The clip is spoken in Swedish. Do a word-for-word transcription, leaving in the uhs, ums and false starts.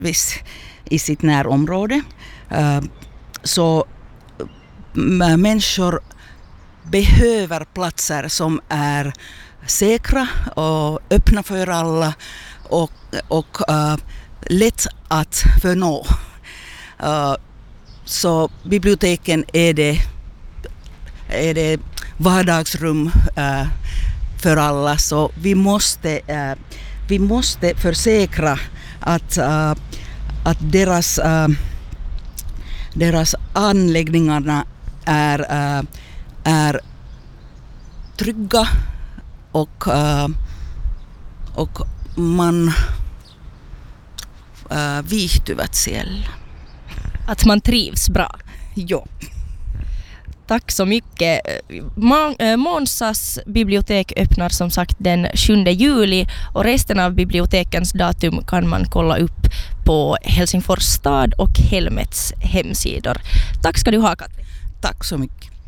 service i sitt närområde. Så människor behöver platser som är säkra och öppna för alla och, och uh, lätt att förnå. Uh, så biblioteken är det, är det vardagsrum uh, för alla, så vi måste, uh, vi måste försäkra att, uh, att deras, uh, deras anläggningarna är, uh, är trygga och, uh, och man uh, viihtyvät siellä. Att man trivs bra. Jo. Tack så mycket. Månsas bibliotek öppnar som sagt den sjunde juli och resten av bibliotekens datum kan man kolla upp på Helsingfors stad och Helmets hemsidor. Tack ska du ha, Katri. Tack så mycket.